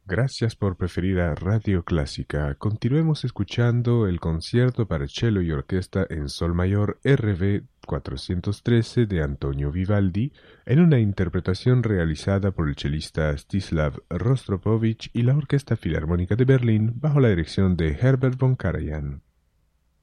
Gracias por preferir a Radio Clásica. Continuemos escuchando el concierto para cello y orquesta en sol mayor RB 413 de Antonio Vivaldi, en una interpretación realizada por el chelista Stislav Rostropovich y la Orquesta Filarmónica de Berlín bajo la dirección de Herbert von Karajan.